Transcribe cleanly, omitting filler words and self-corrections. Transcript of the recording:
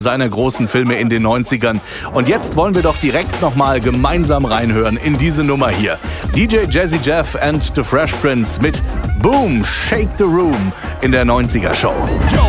seiner großen Filme in den 90ern. Und jetzt wollen wir doch direkt nochmal gemeinsam reinhören in diese Nummer hier. DJ Jazzy Jeff and the Fresh Prince mit Boom, Shake the Room in der 90er Show.